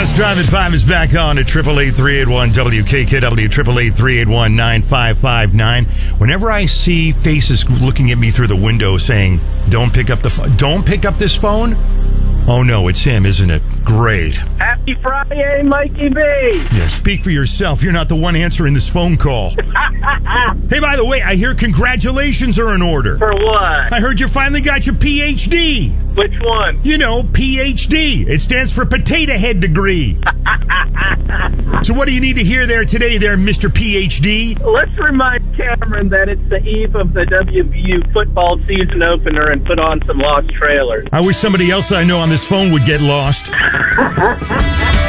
Yes, Drive at 5 is back on at 888-381-WKKW, 888-381-9559. Whenever I see faces looking at me through the window saying, don't pick up the phone, don't pick up this phone. Oh, no, it's him, isn't it? Great. Happy Friday, Mikey B. Yeah, speak for yourself. You're not the one answering this phone call. Hey, by the way, I hear congratulations are in order. For what? I heard you finally got your PhD. Which one? You know, PhD. It stands for Potato Head Degree. So what do you need to hear there today there, Mr. PhD? Let's remind Cameron that it's the eve of the WVU football season opener and put on some Lost Trailers. I wish somebody else I know on this phone would get lost.